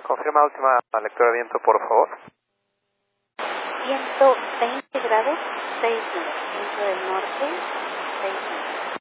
¿Me confirma la última lectura de viento, por favor? 120 grados, 6 nudos. Viento del norte, 6 nudos.